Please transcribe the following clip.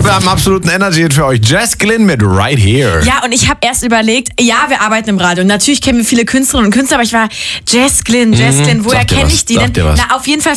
Wir haben absoluten Energy für euch. Jess Glynn mit Right Here. Ja, und ich habe erst überlegt, ja, wir arbeiten im Radio. Natürlich kennen wir viele Künstlerinnen und Künstler, aber ich war Jess Glynn, woher kenne ich die denn? Na, auf jeden Fall